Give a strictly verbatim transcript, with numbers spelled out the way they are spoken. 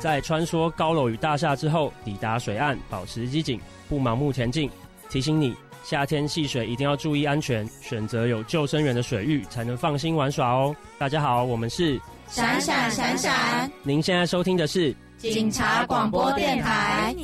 在穿梭高楼与大厦之后，抵达水岸，保持机警，不盲目前进。提醒你，夏天戏水一定要注意安全，选择有救生员的水域才能放心玩耍哦。大家好，我们是闪闪闪闪， 您现在收听的是警察广播电台。